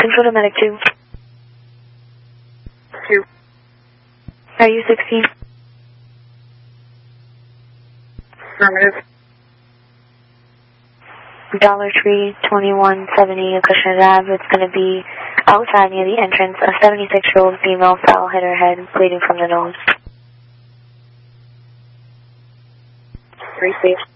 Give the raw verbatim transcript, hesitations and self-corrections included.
Control to medic two. two. Are you sixteen? Affirmative. Dollar Tree, twenty-one seventy Acushnet Ave. It's going to be outside near the entrance. A seventy-six-year-old female foul hit her head, bleeding from the nose. Three feet.